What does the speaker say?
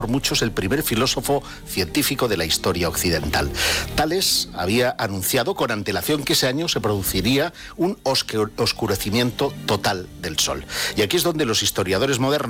por muchos el primer filósofo científico de la historia occidental. Tales había anunciado con antelación que ese año se produciría un oscurecimiento total del Sol. Y aquí es donde los historiadores modernos